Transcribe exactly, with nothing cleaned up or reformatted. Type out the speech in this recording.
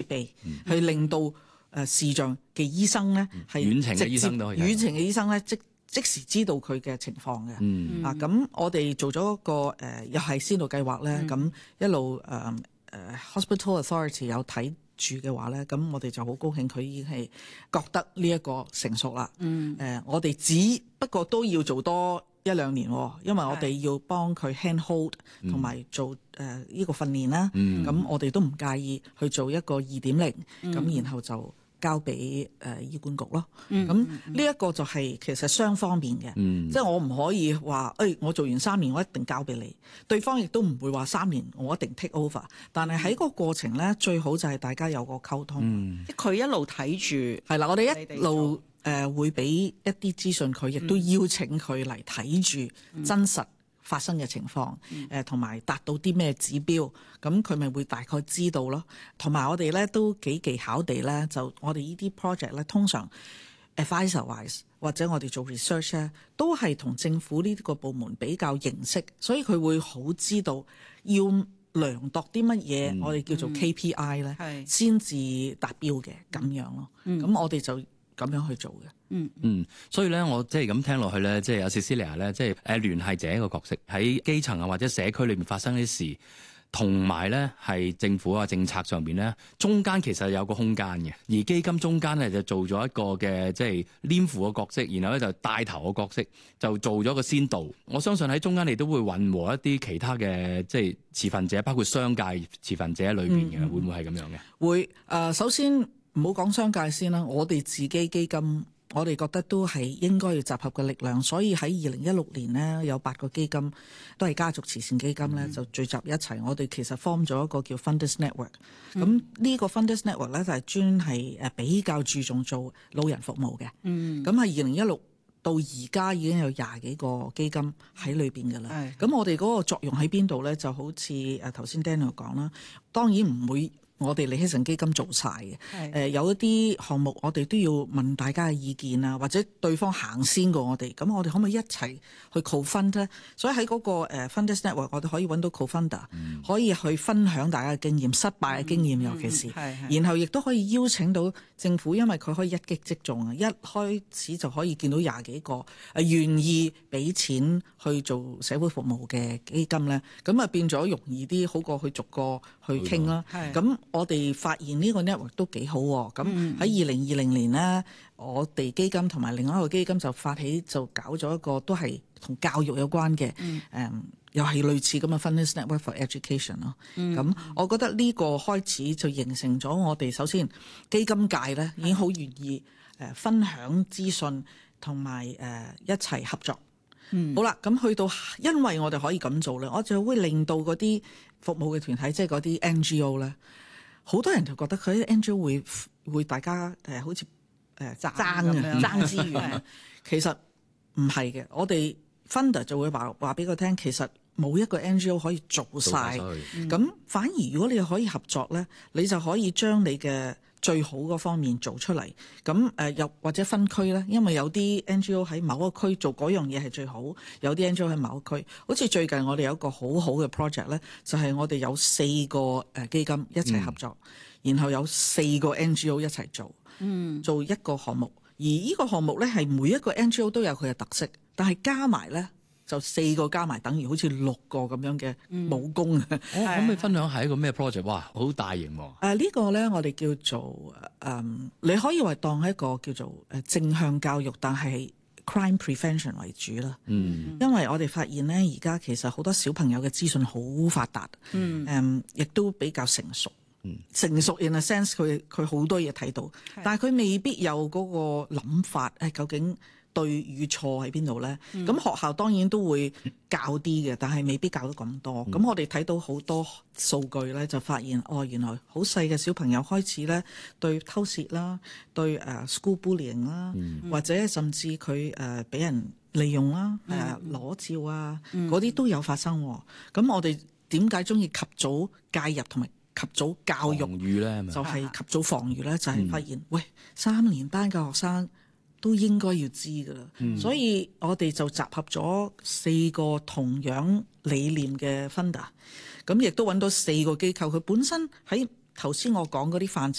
備，嗯、去令到誒、呃、視像嘅醫生咧係遠程嘅醫生都可以， 遠程嘅醫生咧即即時知道佢嘅情況嘅。 嗯、 啊，咁我哋做咗一個誒、呃、又係先導計劃咧，咁、嗯、一路誒誒、呃呃、Hospital Authority 有睇住嘅話咧，咁我哋就好高興，佢已經係覺得呢一個成熟啦。嗯，誒、呃，我哋只不過都要做多一兩年，因為我哋要幫佢 hand hold 同埋做誒呢、呃、個訓練啦。咁、嗯、我哋都唔介意去做一個二點零，咁然後就交俾誒、呃、醫管局咯。咁呢一個就係其實雙方面嘅，嗯、即係我唔可以話誒、哎、我做完三年我一定交俾你，對方亦都唔會話三年我一定 take over。但係喺個過程咧，最好就係大家有個溝通， 即係佢一路睇住係啦，我哋一路誒、呃、會俾一啲資訊佢，亦都邀請佢嚟睇住真實發生嘅情況，誒同埋達到啲咩指標，咁佢咪會大概知道咯。同埋我哋咧都幾技巧地咧，就我哋呢啲 project 咧，通常 advisor-wise 或者我哋做 research 咧，都係同政府呢個部門比較認識，所以佢會好知道要量度啲乜嘢，嗯、我哋叫做 K P I 咧，先至達標嘅咁樣咯。咁、嗯、我哋就咁樣去做嘅。 嗯嗯，所以咧，我即係咁聽落去咧，即係有 Cecilia 咧，即係誒聯繫者一個角色，喺基層啊或者社區裏面發生啲事，同埋咧係政府啊政策上邊咧，中間其實有個空間嘅，而基金中間咧就做咗一個嘅即係黏附嘅角色，然後咧就帶頭嘅角色，就做咗個先導。我相信喺中間你都會混和一啲其他嘅即係持份者，包括商界持份者喺裏邊嘅，嗯、會唔會係咁樣嘅？ 會誒、呃，首先唔好講商界先啦，我哋自己基金。我哋覺得都係應該要集合嘅力量，所以喺二零一六年呢，有八個基金都係家族慈善基金咧，嗯、就聚集一齊。我哋其實 form 咗一個叫 Funders Network。咁呢、嗯、個 Funders Network 咧就係專係誒比較注重做老人服務嘅。咁喺二零一六到而家已經有廿幾個基金喺裏邊㗎啦。咁、嗯、我哋嗰個作用喺邊度咧？就好似誒頭先 Daniel 講啦，當然唔會。我哋李希臣基金做晒嘅，誒、呃、有一啲項目我哋都要問大家嘅意見啊，或者對方行先過我哋，咁我哋可唔可以一齊去 co-fund 咧？所以喺嗰個 Funders Network，我哋可以揾到 co-funder，、嗯、可以去分享大家嘅經驗、失敗嘅經驗，嗯、尤其是，嗯、然後亦都可以邀請到政府，因為佢可以一擊即中啊，一開始就可以見到廿幾個誒願意俾錢去做社會服務嘅基金咧，咁啊變咗容易啲，好過去逐個去傾啦。咁我哋發現呢個 network 都幾好喎。咁喺二零二零年呢，我哋基金同埋另外一個基金就發起就搞咗一個都係同教育有關嘅，誒、嗯嗯、又係類似咁嘅 Funders Network for Education 咯。咁、嗯、我覺得呢個開始就形成咗我哋首先基金界咧已經好願意誒分享資訊同埋誒一齊合作。嗯、好啦，咁去到因為我哋可以咁做咧，我就會令到嗰啲服務嘅團體，即係嗰啲 N G O 咧。好多人就覺得佢啲 N G O 會會大家誒好似誒爭嘅爭資源，其實唔係嘅。我哋 funder 就會話話俾佢聽，其實冇一個 N G O 可以做晒。咁、嗯、反而如果你可以合作咧，你就可以將你嘅最好嗰方面做出嚟。咁誒又或者分區咧，因為有啲 N G O 喺某一個區做嗰樣嘢係最好，有啲 N G O 喺某一個區。好似最近我哋有一個好好嘅 project 咧，就係我哋有四個誒基金一齊合作，嗯、然後有四個 N G O 一齊做，嗯、做一個項目。而呢個項目咧係每一個 N G O 都有佢嘅特色，但係加埋咧。就四個加埋，等於好似六個咁樣嘅武功啊！ 我可唔可以分享係一個咩 project？哇，好大型喎！ 誒呢個咧，我哋叫做誒、嗯，你可以話當一個叫做誒正向教育，但係 crime prevention 為主啦。嗯，因為我哋發現咧，而家其實好多小朋友嘅資訊好發達，嗯，誒亦都比較成熟。嗯，成熟 in a sense，佢佢好多嘢睇到，是但係佢未必有嗰個諗法誒，究竟對與錯喺邊度咧？咁、嗯、學校當然都會教啲嘅，但係未必教得咁多。咁、嗯、我哋睇到好多數據咧，就發現哦，原來好細嘅小朋友開始咧對偷竊啦，對誒 school bullying 啦，嗯、或者甚至佢誒俾人利用啦，誒裸、嗯、照啊，嗰啲、嗯、都有發生。咁我哋點解鍾意及早介入同埋及早教育？就係及早防禦咧，就係發現、嗯、喂，三年班嘅學生都應該要知㗎啦，嗯、所以我哋就集合咗四個同樣理念嘅 funder，咁亦都揾到四個機構，佢本身喺頭先我講嗰啲範疇。